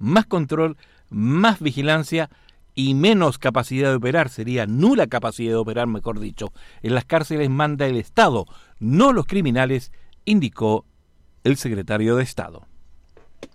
más control, más vigilancia y menos capacidad de operar, sería nula capacidad de operar, mejor dicho. En las cárceles manda el Estado, no los criminales, indicó el secretario de Estado.